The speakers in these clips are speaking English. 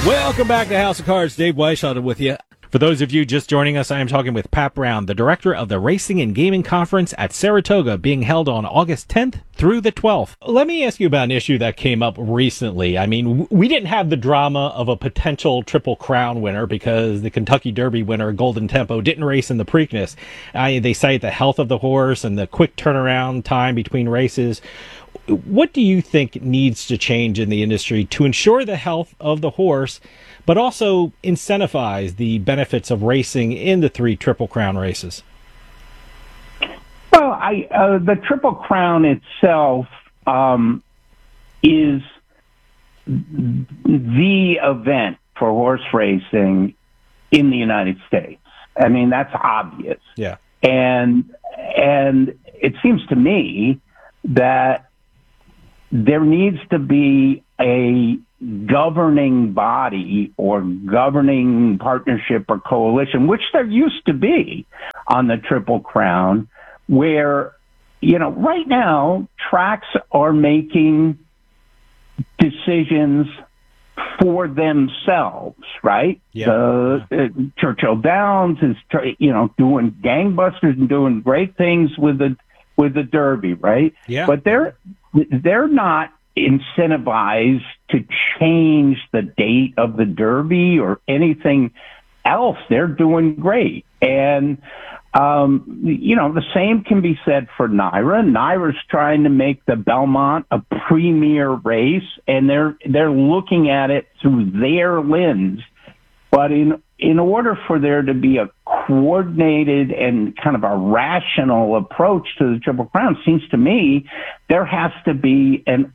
Welcome back to House of Cards. Dave Weishaupt with you. For those of you just joining us, I am talking with Pat Brown, the director of the Racing and Gaming Conference at Saratoga, being held on August 10th through the 12th. Let me ask you about an issue that came up recently. I mean, we didn't have the drama of a potential Triple Crown winner because the Kentucky Derby winner, Golden Tempo, didn't race in the Preakness. They cite the health of the horse and the quick turnaround time between races. What do you think needs to change in the industry to ensure the health of the horse, but also incentivize the benefits of racing in the 3 Triple Crown races? Well, the Triple Crown itself is the event for horse racing in the United States. I mean, that's obvious. Yeah. And it seems to me that there needs to be a governing body or governing partnership or coalition, which there used to be on the Triple Crown, where, right now tracks are making decisions for themselves, right? Yeah. Churchill Downs is, doing gangbusters and doing great things with the Derby, right? Yeah. But they're not incentivized to change the date of the Derby or anything else. They're doing great. And, the same can be said for NYRA. NYRA's trying to make the Belmont a premier race, and they're looking at it through their lens. But in order for there to be a coordinated and kind of a rational approach to the Triple Crown, seems to me there has to be an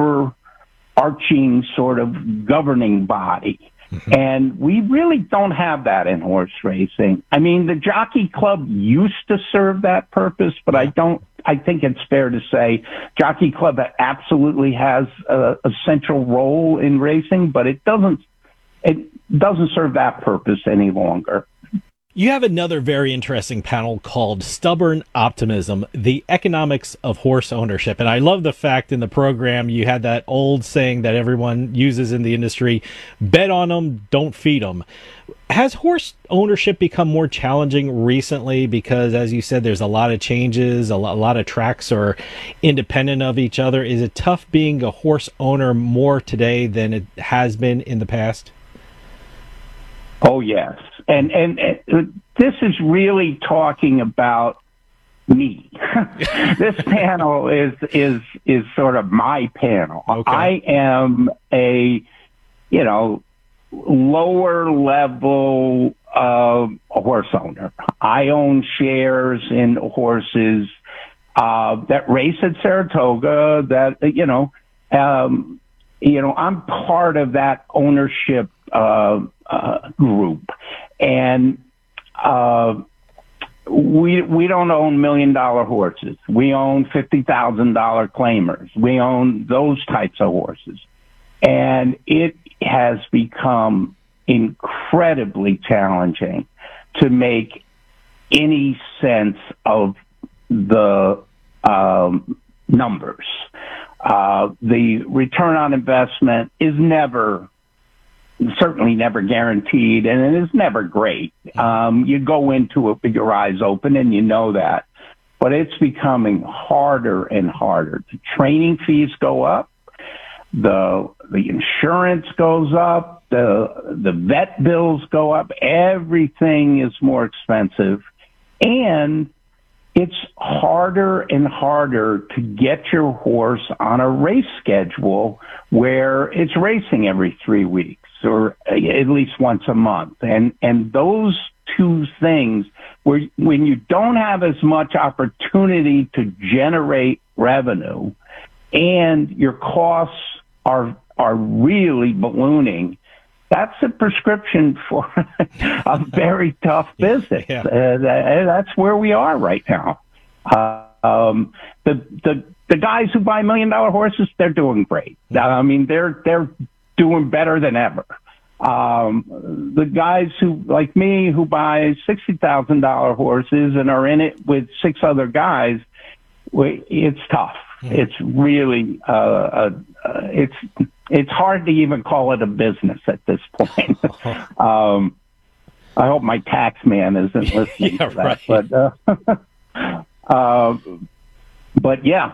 overarching sort of governing body. Mm-hmm. And we really don't have that in horse racing. I mean, the Jockey Club used to serve that purpose, but I think it's fair to say Jockey Club absolutely has a central role in racing, but it doesn't serve that purpose any longer. You have another very interesting panel called Stubborn Optimism, the Economics of Horse Ownership. And I love the fact in the program you had that old saying that everyone uses in the industry, bet on them, don't feed them. Has horse ownership become more challenging recently? Because, as you said, there's a lot of changes, a lot of tracks are independent of each other. Is it tough being a horse owner more today than it has been in the past? Oh, yes. And this is really talking about me. This panel is sort of my panel. Okay. I am a, lower level horse owner. I own shares in horses that race at Saratoga that, I'm part of that ownership group. And we don't own $1 million horses. We own $50,000 claimers. We own those types of horses. And it has become incredibly challenging to make any sense of the numbers. The return on investment is certainly never guaranteed, and it is never great. You go into it with your eyes open, and you know that. But it's becoming harder and harder. The training fees go up. The insurance goes up. The vet bills go up. Everything is more expensive. And it's harder and harder to get your horse on a race schedule where it's racing every 3 weeks or at least once a month. And those two things, when you don't have as much opportunity to generate revenue and your costs are really ballooning, that's a prescription for a very tough business. Yeah. That's where we are right now. The guys who buy $1 million horses, they're doing great. I mean, they're doing better than ever. The guys who, like me, who buy $60,000 horses and are in it with 6 other guys, it's tough. It's really it's hard to even call it a business at this point. I hope my tax man isn't listening to that, right. But yeah,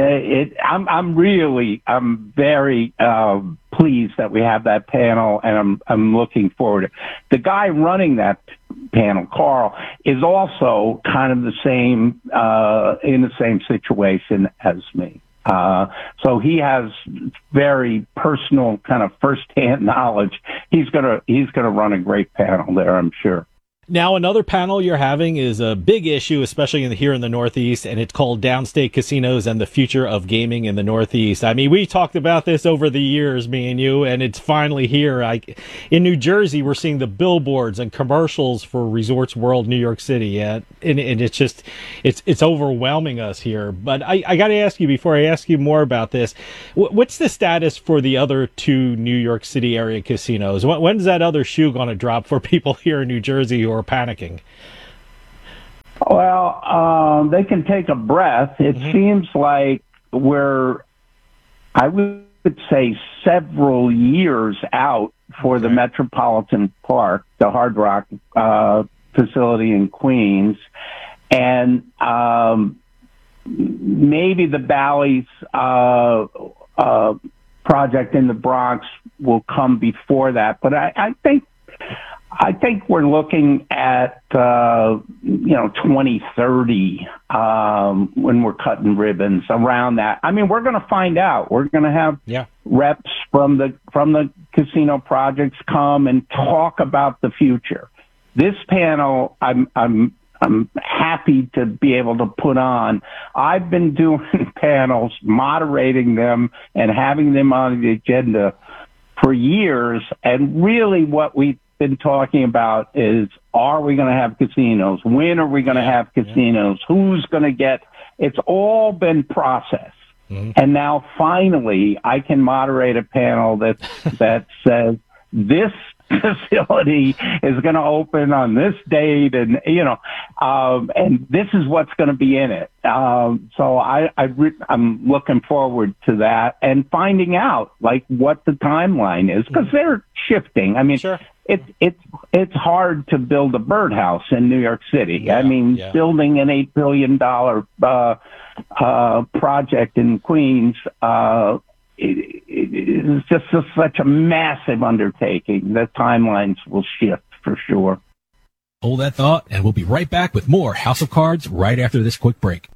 I'm very pleased that we have that panel, and I'm looking forward to it. The guy running that panel, Carl, is also kind of the same in the same situation as me. So he has very personal, kind of firsthand knowledge. He's gonna run a great panel there, I'm sure. Now, another panel you're having is a big issue, especially here in the Northeast, and it's called Downstate Casinos and the Future of Gaming in the Northeast. I mean, we talked about this over the years, me and you, and it's finally here. In New Jersey, we're seeing the billboards and commercials for Resorts World New York City, and it's just, it's overwhelming us here. But I got to ask you, before I ask you more about this, what's the status for the other two New York City area casinos? When's that other shoe going to drop for people here in New Jersey who are panicking? Well, they can take a breath. It seems like I would say, several years out for the Metropolitan Park, the Hard Rock facility in Queens, and maybe the Bally's project in the Bronx will come before that. But I think we're looking at 2030 when we're cutting ribbons around that. I mean, we're going to find out. We're going to have reps from the casino projects come and talk about the future. This panel, I'm happy to be able to put on. I've been doing panels, moderating them, and having them on the agenda for years. And really, what we've been talking about is, are we going to have casinos? When are we going to have casinos? Who's going to get? It's all been processed. And now finally I can moderate a panel that says this facility is going to open on this date, and and this is what's going to be in it. So I'm looking forward to that and finding out what the timeline is, because they're shifting. I mean, it's hard to build a birdhouse in New York City. I mean, building an $8 billion project in Queens, it's just such a massive undertaking. The timelines will shift for sure. Hold that thought, and we'll be right back with more House of Cards right after this quick break.